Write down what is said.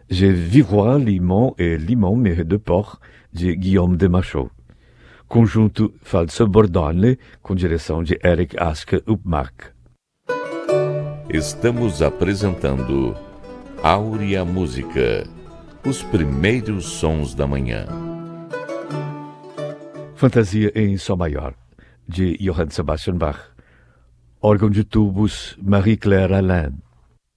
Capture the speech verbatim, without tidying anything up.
de Virois, Limão e Limão Mer de Port, de Guillaume Demachaux. Conjunto Falso Bordone, com direção de Eric Aske Upmark. Estamos apresentando Áurea Música, os primeiros sons da manhã. Fantasia em Sol Maior, de Johann Sebastian Bach. Órgão de tubos, Marie-Claire Alain.